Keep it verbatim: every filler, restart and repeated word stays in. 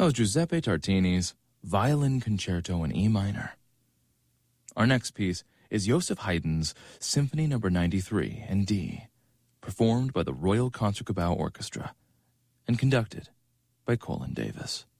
That was Giuseppe Tartini's Violin Concerto in E minor. Our next piece is Joseph Haydn's Symphony Number ninety-three in D, performed by the Royal Concertgebouw Orchestra and conducted by Colin Davis.